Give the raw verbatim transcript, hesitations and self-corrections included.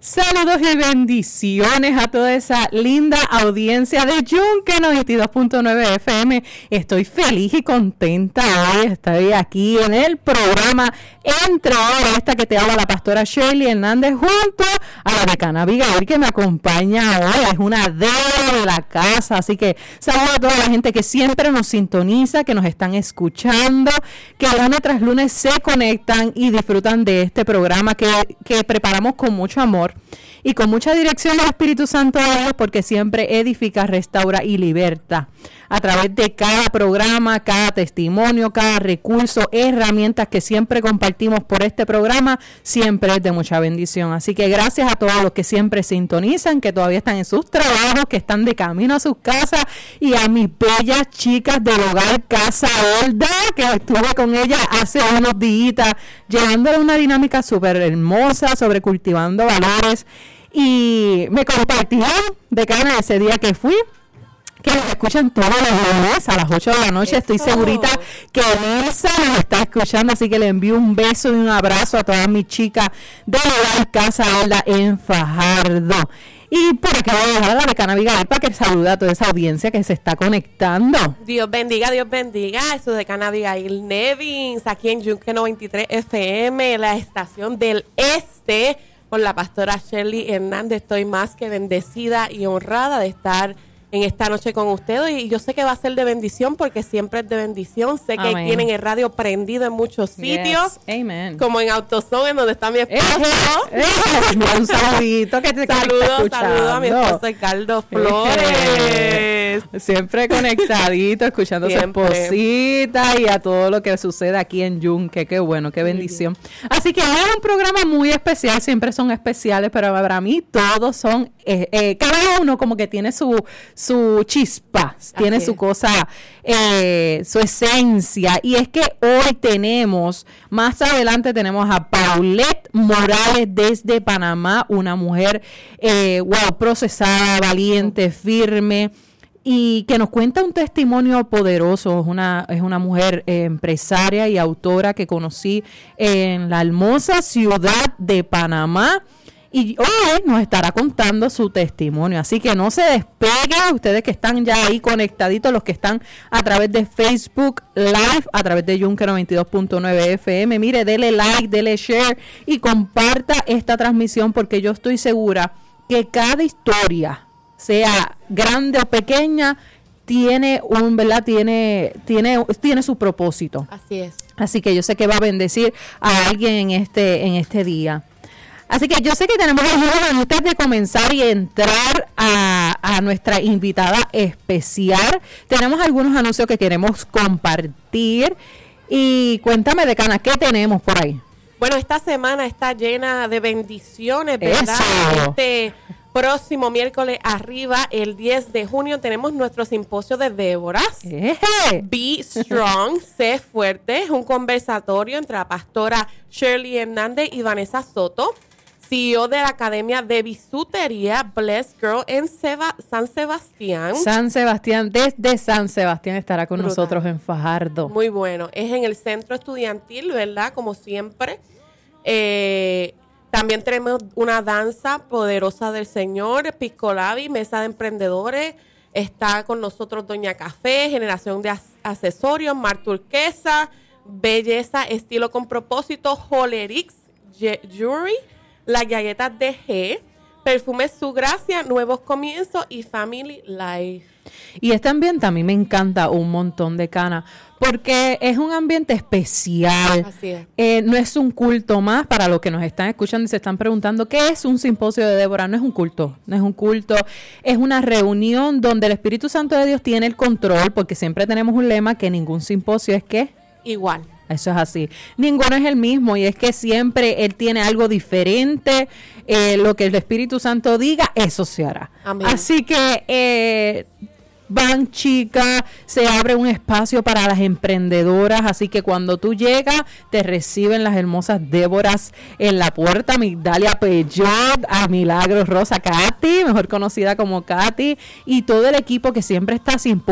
Saludos y bendiciones a toda esa linda audiencia de Yunque noventa y dos punto nueve F M. Estoy feliz y contenta hoy. Estoy aquí en el programa Entre Hora, esta que te habla la pastora Shirley Hernández junto a la decana Abigail que me acompaña hoy. Es una deuda de la casa, así que saludo a toda la gente que siempre nos sintoniza, que nos están escuchando, que lunes tras lunes se conectan y disfrutan de este programa que, que preparamos con mucho amor y con mucha dirección del Espíritu Santo de Dios, porque siempre edifica, restaura y liberta a través de cada programa, cada testimonio, cada recurso, herramientas que siempre compartimos por este programa, siempre es de mucha bendición. Así que gracias a todos los que siempre sintonizan, que todavía están en sus trabajos, que están de camino a sus casas, y a mis bellas chicas del hogar Casa Olda, que estuve con ella hace unos días, llevándole una dinámica súper hermosa sobre cultivando valores, y me compartieron de cara ese día que fui, que nos escuchan todos los lunes a las ocho de la noche. Eso. Estoy segurita que Elsa nos está escuchando, así que le envío un beso y un abrazo a todas mis chicas de la Casa Olda en Fajardo. Y por acá voy a dejar a la decana Abigail para que salude a toda esa audiencia que se está conectando. Dios bendiga, Dios bendiga a su decana Abigail Nevins, aquí en Yunque noventa y tres F M, la estación del este, con la pastora Shirley Hernández. Estoy más que bendecida y honrada de estar en esta noche con ustedes, y yo sé que va a ser de bendición porque siempre es de bendición. Sé que Amén. Tienen el radio prendido en muchos sitios, yes. Amen. Como en AutoZone, en donde está mi esposo. Eh, eh, un saludito que te saludos, saludos a mi esposo Ricardo Flores. Eh, siempre conectadito, escuchando siempre. A su esposita y a todo lo que sucede aquí en Yunque. Qué bueno, qué bendición. Sí. Así que es un programa muy especial, siempre son especiales, pero para mí todos son, eh, eh, cada uno como que tiene su su chispa, tiene Así su es. cosa, eh, su esencia, y es que hoy tenemos, más adelante tenemos a Paulette Morales desde Panamá, una mujer, eh, wow, procesada, valiente, firme, y que nos cuenta un testimonio poderoso. Es una, es una mujer eh, empresaria y autora que conocí en la hermosa ciudad de Panamá, y hoy nos estará contando su testimonio. Así que no se despeguen, ustedes que están ya ahí conectaditos, los que están a través de Facebook Live, a través de Yunque noventa y dos punto nueve F M. Mire, dele like, dele share y comparta esta transmisión, porque yo estoy segura que cada historia, sea grande o pequeña, tiene un, ¿verdad? Tiene, tiene, tiene su propósito. Así es. Así que yo sé que va a bendecir a alguien en este, en este día. Así que yo sé que tenemos algunos antes de comenzar y entrar a, a nuestra invitada especial. Tenemos algunos anuncios que queremos compartir. Y cuéntame, decana, ¿qué tenemos por ahí? Bueno, esta semana está llena de bendiciones, ¿verdad? Eso. Este próximo miércoles arriba, el diez de junio, tenemos nuestro simposio de Déboras. Eje. Be Strong, sé fuerte. Es un conversatorio entre la pastora Shirley Hernández y Vanessa Soto, C E O de la Academia de Bisutería Blessed Girl en Seba, San Sebastián. San Sebastián, desde San Sebastián estará con Brutal. nosotros en Fajardo. Muy bueno. Es en el centro estudiantil, ¿verdad? Como siempre. Eh, también tenemos una danza poderosa del Señor, Piscolabi, Mesa de Emprendedores. Está con nosotros Doña Café, Generación de Accesorios, Mar Turquesa, Belleza, Estilo con Propósito, Jolerix Jewelry, Las Galletas de G, Perfumes Su Gracia, Nuevos Comienzos y Family Life. Y este ambiente a mí me encanta un montón, de cana, porque es un ambiente especial. Así es. Eh, no es un culto más. Para los que nos están escuchando y se están preguntando ¿qué es un simposio de Débora? No es un culto, no es un culto, es una reunión donde el Espíritu Santo de Dios tiene el control, porque siempre tenemos un lema que ningún simposio es ¿qué? Igual. Eso es así. Ninguno es el mismo, y es que siempre Él tiene algo diferente. Eh, lo que el Espíritu Santo diga, eso se hará. Amén. Así que eh, van, chicas, se abre un espacio para las emprendedoras. Así que cuando tú llegas, te reciben las hermosas Déboras en la puerta. Migdalia Peyot, a Milagros Rosa, Katy, mejor conocida como Katy, y todo el equipo que siempre está sin